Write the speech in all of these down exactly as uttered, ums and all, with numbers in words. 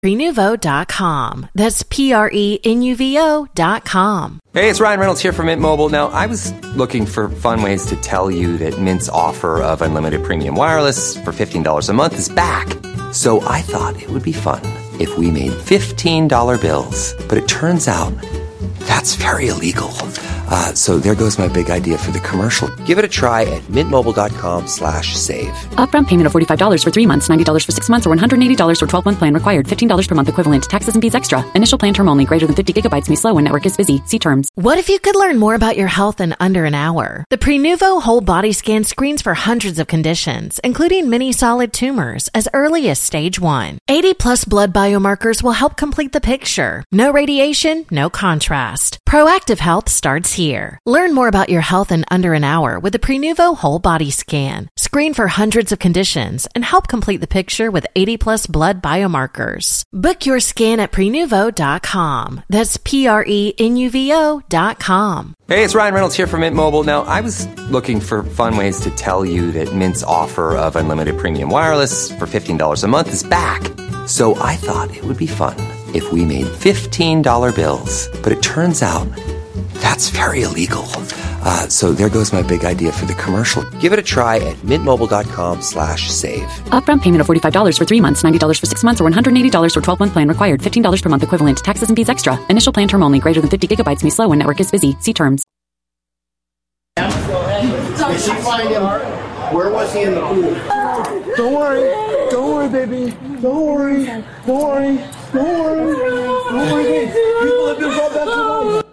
Prenuvo dot com. That's P R E N U V O dot com. Hey, it's Ryan Reynolds here from Mint Mobile. Now, I was looking for fun ways to tell you that Mint's offer of unlimited premium wireless for fifteen dollars a month is back. So I thought it would be fun if we made fifteen dollar bills. But it turns out that's very illegal. Uh, so there goes my big idea for the commercial. Give it a try at mintmobile.com slash save. Upfront payment of forty-five dollars for three months, ninety dollars for six months, or one hundred eighty dollars for twelve-month plan required. fifteen dollars per month equivalent. Taxes and fees extra. Initial plan term only. Greater than fifty gigabytes may slow when network is busy. See terms. What if you could learn more about your health in under an hour? The Prenuvo whole body scan screens for hundreds of conditions, including many solid tumors, as early as stage one. eighty plus blood biomarkers will help complete the picture. No radiation, no contrast. Proactive health starts here. Learn more about your health in under an hour with the Prenuvo whole body scan. Screen for hundreds of conditions and help complete the picture with eighty plus blood biomarkers. Book your scan at Prenuvo dot com. That's P R E N U V O dot com. Hey, it's Ryan Reynolds here from Mint Mobile. Now, I was looking for fun ways to tell you that Mint's offer of unlimited premium wireless for fifteen dollars a month is back. So I thought it would be fun if we made fifteen dollar bills. But it turns out that's very illegal. Uh, so there goes my big idea for the commercial. Give it a try at mintmobile.com slash save. Upfront payment of forty-five dollars for three months, ninety dollars for six months, or one hundred eighty dollars for twelve-month plan required. fifteen dollars per month equivalent. Taxes and fees extra. Initial plan term only. Greater than fifty gigabytes may slow when network is busy. See terms. Did she find him? Where was he in the pool? Don't worry. Don't worry, baby. Don't worry. Don't worry. Don't worry. Don't worry. People have been brought back to life.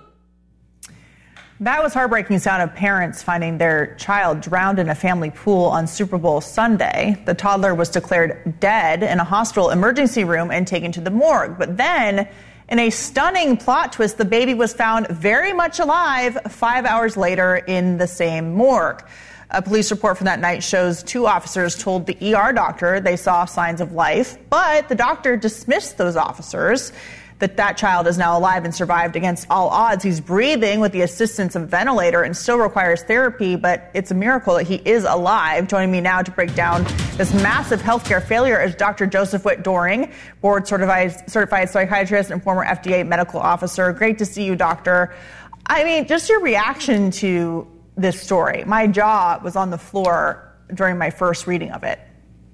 That was heartbreaking sound of parents finding their child drowned in a family pool on Super Bowl Sunday. The toddler was declared dead in a hospital emergency room and taken to the morgue. But then, in a stunning plot twist, the baby was found very much alive five hours later in the same morgue. A police report from that night shows two officers told the E R doctor they saw signs of life, but the doctor dismissed those officers. That that child is now alive and survived against all odds. He's breathing with the assistance of a ventilator and still requires therapy, but it's a miracle that he is alive. Joining me now to break down this massive healthcare failure is Doctor Joseph Witt-Doerring, board certified, certified psychiatrist and former F D A medical officer. Great to see you, doctor. I mean, just your reaction to this story. My jaw was on the floor during my first reading of it.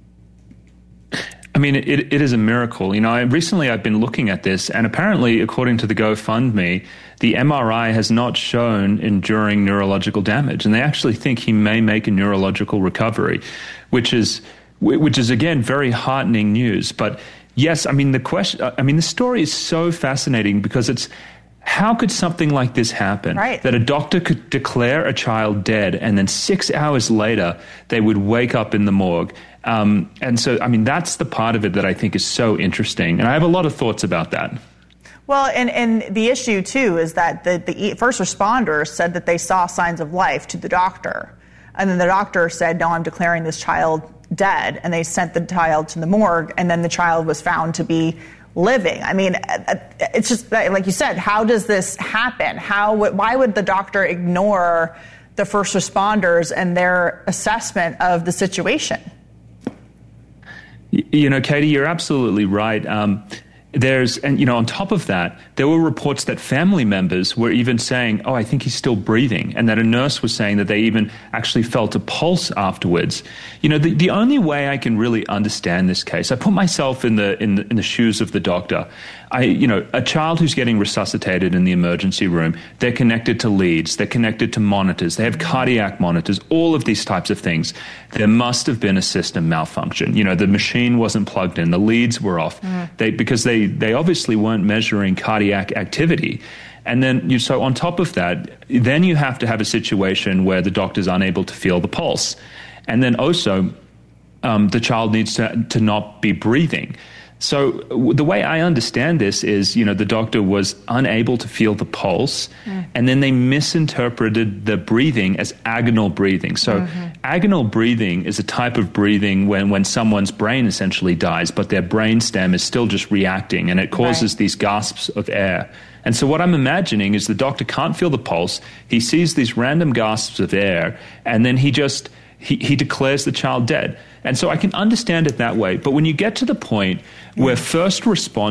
I mean, it, it is a miracle. You know, I, recently I've been looking at this, and apparently, according to the GoFundMe, the M R I has not shown enduring neurological damage, and they actually think he may make a neurological recovery, which is, which is again, very heartening news. But yes, I mean, the question, I mean, the story is so fascinating because it's, how could something like this happen? Right. That a doctor could declare a child dead, and then six hours later, they would wake up in the morgue. Um, and so, I mean, that's the part of it that I think is so interesting. And I have a lot of thoughts about that. Well, and, and the issue, too, is that the, the first responders said that they saw signs of life to the doctor. And then the doctor said, no, I'm declaring this child dead. And they sent the child to the morgue, and then the child was found to be living. I mean, it's just like you said, how does this happen? How, why would the doctor ignore the first responders and their assessment of the situation? You know, Katie, you're absolutely right. Um, there's, and you know, on top of that, there were reports that family members were even saying, oh, I think he's still breathing, and that a nurse was saying that they even actually felt a pulse afterwards. You know, the, the only way I can really understand this case, I put myself in the, in the, in the shoes of the doctor. I, you know, a child who's getting resuscitated in the emergency room, they're connected to leads, they're connected to monitors, they have cardiac monitors, all of these types of things. There must have been a system malfunction. You know, the machine wasn't plugged in, the leads were off, mm. they, because they, they obviously weren't measuring cardiac activity. And then, you, so on top of that, then you have to have a situation where the doctor's unable to feel the pulse. And then also, um, the child needs to, to not be breathing. So the way I understand this is, you know, the doctor was unable to feel the pulse, mm. and then they misinterpreted the breathing as agonal breathing. So mm-hmm. agonal breathing is a type of breathing when, when someone's brain essentially dies, but their brain stem is still just reacting, and it causes right. these gasps of air. And so what I'm imagining is the doctor can't feel the pulse, he sees these random gasps of air, and then he just... He, he declares the child dead. And so I can understand it that way. But when you get to the point where first responders